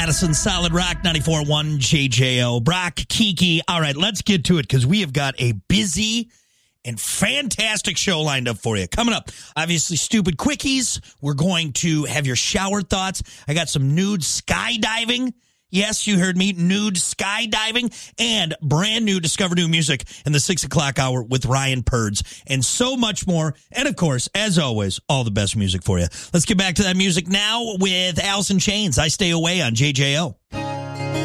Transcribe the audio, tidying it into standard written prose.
Madison, Solid Rock 94.1 JJO. Brock, Kiki. All right, let's get to it because we have got a busy and fantastic show lined up for you. Coming up, obviously, stupid quickies. We're going to have your shower thoughts. I got some nude skydiving. Yes, you heard me, nude skydiving, and brand new Discover New music in the 6 o'clock hour with Ryan Purds, and so much more. And, of course, as always, all the best music for you. Let's get back to that music now with Alice in Chains. I Stay Away on JJO.